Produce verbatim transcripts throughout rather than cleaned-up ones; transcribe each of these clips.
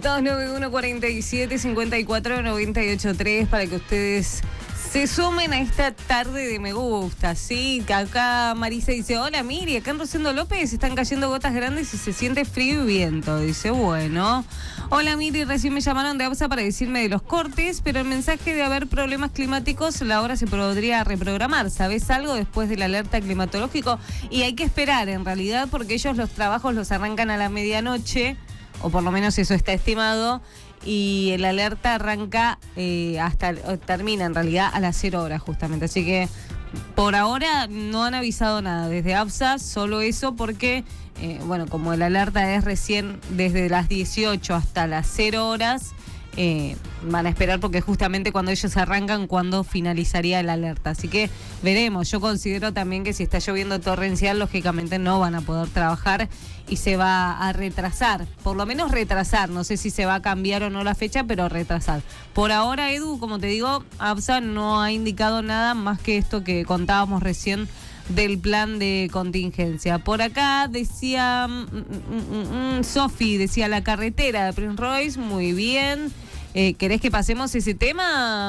dos nueve uno, cuarenta y siete, cincuenta y cuatro, noventa y ocho tres para que ustedes se sumen a esta tarde de me gusta, ¿sí? Que acá Marisa dice, hola Miri, acá en Rosendo López están cayendo gotas grandes y se siente frío y viento. Dice, bueno. Hola Miri, recién me llamaron de ABSA para decirme de los cortes, pero el mensaje de haber problemas climáticos, la hora se podría reprogramar. ¿Sabés algo después del alerta climatológico? Y hay que esperar en realidad porque ellos los trabajos los arrancan a la medianoche, o por lo menos eso está estimado, y el alerta arranca eh, hasta, termina en realidad a las cero horas justamente, así que por ahora no han avisado nada desde ABSA, solo eso porque, eh, bueno, como el alerta es recién desde las dieciocho hasta las cero horas, eh, van a esperar porque justamente cuando ellos arrancan, cuando finalizaría el alerta. Así que veremos. Yo considero también que si está lloviendo torrencial, lógicamente no van a poder trabajar y se va a retrasar. Por lo menos retrasar. No sé si se va a cambiar o no la fecha, pero retrasar. Por ahora, Edu, como te digo, ABSA no ha indicado nada más que esto que contábamos recién del plan de contingencia. Por acá decía mm, mm, mm, Sofi, decía la carretera de Prince Royce, muy bien. Eh, ¿Querés que pasemos ese tema,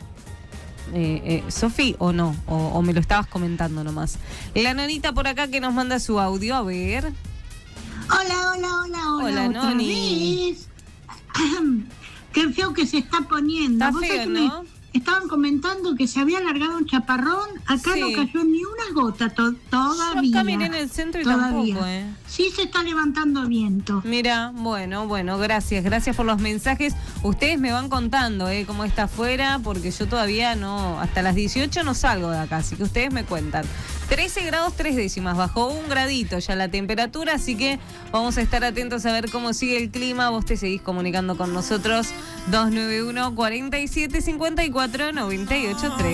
eh, eh, Sofi, o no? O, ¿O me lo estabas comentando nomás? La nonita por acá que nos manda su audio, a ver. Hola, hola, hola, hola. Hola, otra Noni. vez. Qué feo que se está poniendo. Está ¿Vos feo, sabés que ¿no? me estaban comentando que se había alargado un chaparrón? Acá Sí. no cayó ni una gota to- todavía. Yo acá miré en el centro y todavía. tampoco, ¿eh? Sí se está levantando viento. Mira, bueno, bueno, gracias, gracias por los mensajes. Ustedes me van contando, ¿eh? Cómo está afuera, porque yo todavía no, hasta las dieciocho no salgo de acá, así que ustedes me cuentan. trece grados tres décimas, bajó un gradito ya la temperatura, así que vamos a estar atentos a ver cómo sigue el clima. Vos te seguís comunicando con nosotros, dos nueve uno, cuarenta y siete, cincuenta y cuatro, noventa y ocho tres.